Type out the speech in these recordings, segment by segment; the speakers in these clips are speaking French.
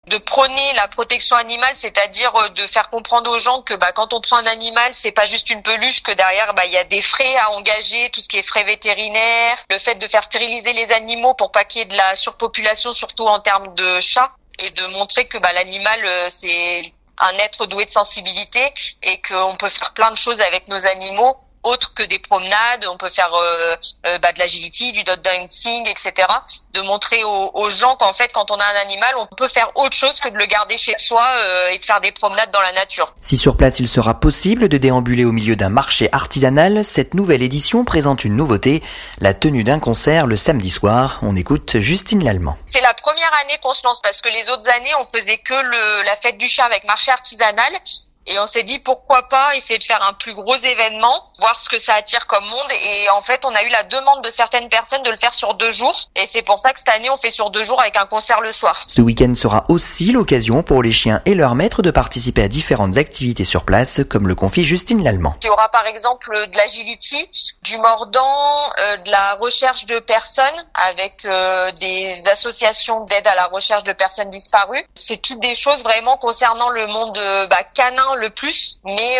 de prôner la protection animale, c'est-à-dire de faire comprendre aux gens que quand on prend un animal, c'est pas juste une peluche, que derrière il y a des frais à engager, tout ce qui est frais vétérinaires, le fait de faire stériliser les animaux pour pas qu'il y ait de la surpopulation, surtout en termes de chats, et de montrer que l'animal c'est un être doué de sensibilité et qu'on peut faire plein de choses avec nos animaux autres que des promenades. On peut faire de l'agility, du dog dancing, etc. De montrer aux gens qu'en fait, quand on a un animal, on peut faire autre chose que de le garder chez soi et de faire des promenades dans la nature. Si sur place il sera possible de déambuler au milieu d'un marché artisanal, cette nouvelle édition présente une nouveauté, la tenue d'un concert le samedi soir. On écoute Justine Lallemand. C'est la première année qu'on se lance parce que les autres années, on faisait que la fête du chat avec marché artisanal. Et on s'est dit pourquoi pas essayer de faire un plus gros événement, voir ce que ça attire comme monde. Et en fait, on a eu la demande de certaines personnes de le faire sur 2 jours. Et c'est pour ça que cette année, on fait sur 2 jours avec un concert le soir. Ce week-end sera aussi l'occasion pour les chiens et leurs maîtres de participer à différentes activités sur place, comme le confie Justine Lallemand. Il y aura par exemple de l'agility, du mordant, de la recherche de personnes avec des associations d'aide à la recherche de personnes disparues. C'est toutes des choses vraiment concernant le monde canin le plus, mais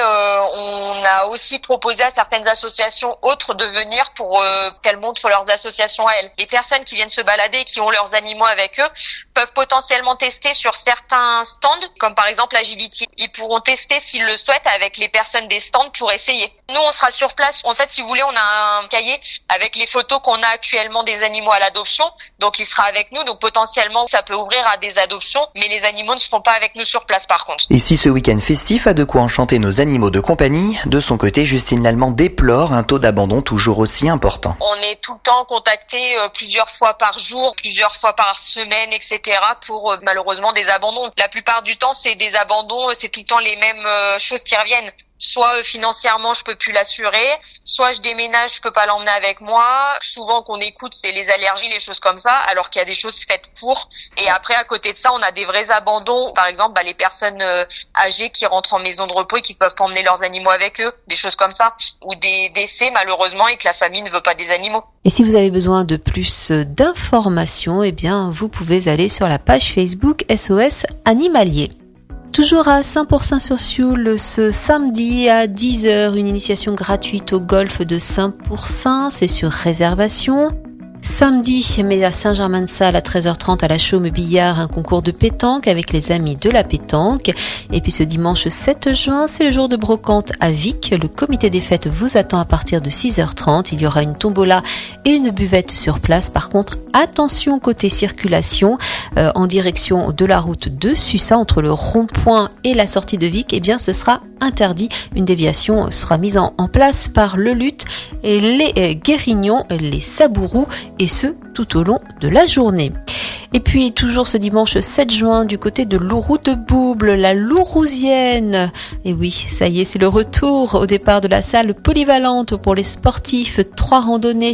on a aussi proposé à certaines associations autres de venir pour qu'elles montrent leurs associations à elles. Les personnes qui viennent se balader et qui ont leurs animaux avec eux peuvent potentiellement tester sur certains stands, comme par exemple Agility. Ils pourront tester s'ils le souhaitent avec les personnes des stands pour essayer. Nous, on sera sur place. En fait, si vous voulez, on a un cahier avec les photos qu'on a actuellement des animaux à l'adoption. Donc, il sera avec nous. Donc, potentiellement, ça peut ouvrir à des adoptions, mais les animaux ne seront pas avec nous sur place, par contre. Et si ce week-end festif a de quoi enchanter nos animaux de compagnie, de son côté, Justine Lallemand déplore un taux d'abandon toujours aussi important. On est tout le temps contacté plusieurs fois par jour, plusieurs fois par semaine, etc. pour malheureusement des abandons. La plupart du temps, c'est des abandons, c'est tout le temps les mêmes choses qui reviennent. Soit financièrement je peux plus l'assurer, soit je déménage, je peux pas l'emmener avec moi. Souvent qu'on écoute c'est les allergies, les choses comme ça, alors qu'il y a des choses faites pour. Et après à côté de ça, on a des vrais abandons. Par exemple, les personnes âgées qui rentrent en maison de repos et qui peuvent pas emmener leurs animaux avec eux, des choses comme ça, ou des décès malheureusement et que la famille ne veut pas des animaux. Et si vous avez besoin de plus d'informations, vous pouvez aller sur la page Facebook SOS Animalier. Toujours à Saint-Pourçain-sur-Sioule, ce samedi à 10h, une initiation gratuite au golf de Saint-Pourçain, c'est sur réservation. Samedi, mais à Saint-Germain-de-Salles à 13h30 à la Chaume-Billard, un concours de pétanque avec les amis de la pétanque. Et puis ce dimanche 7 juin, c'est le jour de brocante à Vic. Le comité des fêtes vous attend à partir de 6h30. Il y aura une tombola et une buvette sur place. Par contre, attention côté circulation, en direction de la route de Sussa, entre le rond-point et la sortie de Vic, ce sera interdit. Une déviation sera mise en place par le LUT et les Guérignons, les Sabourous, et ce tout au long de la journée. Et puis toujours ce dimanche 7 juin du côté de Louroux de Bouble, la Lourousienne. Et oui, ça y est, c'est le retour au départ de la salle polyvalente pour les sportifs. 3 randonnées,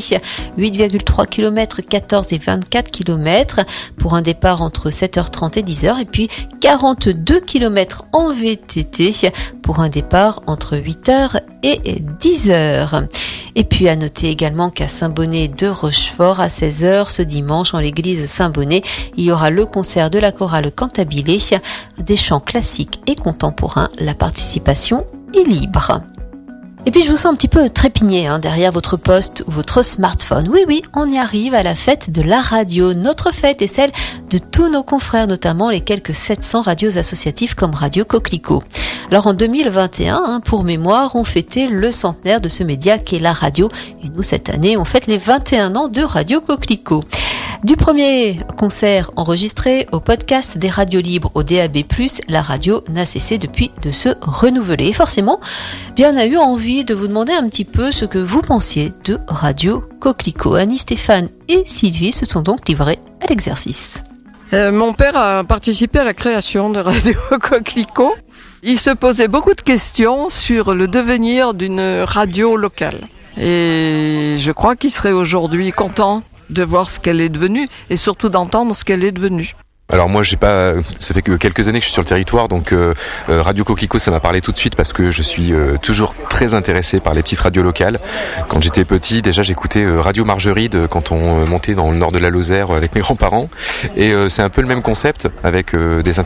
8,3 km, 14 et 24 km pour un départ entre 7h30 et 10h. Et puis 42 km en VTT pour un départ entre 8h et 10h. Et puis à noter également qu'à Saint-Bonnet de Rochefort, à 16h ce dimanche, en l'église Saint-Bonnet, il y aura le concert de la chorale Cantabile, des chants classiques et contemporains. La participation est libre. Et puis je vous sens un petit peu trépigné derrière votre poste ou votre smartphone. Oui, on y arrive à la fête de la radio. Notre fête est celle de tous nos confrères, notamment les quelques 700 radios associatives comme Radio Coquelicot. Alors en 2021, pour mémoire, on fêtait le centenaire de ce média qu'est la radio. Et nous, cette année, on fête les 21 ans de Radio Coquelicot. Du premier concert enregistré au podcast des radios libres au DAB+, la radio n'a cessé depuis de se renouveler. Et forcément, on a eu envie de vous demander un petit peu ce que vous pensiez de Radio Coquelicot. Annie, Stéphane et Sylvie se sont donc livrés à l'exercice. Mon père a participé à la création de Radio Coquelicot. Il se posait beaucoup de questions sur le devenir d'une radio locale. Et je crois qu'il serait aujourd'hui content de voir ce qu'elle est devenue et surtout d'entendre ce qu'elle est devenue. Alors moi ça fait que quelques années que je suis sur le territoire, donc Radio Coquelicot ça m'a parlé tout de suite parce que je suis toujours très intéressé par les petites radios locales. Quand j'étais petit, déjà j'écoutais Radio Margeride quand on montait dans le nord de la Lozère avec mes grands-parents, et c'est un peu le même concept avec des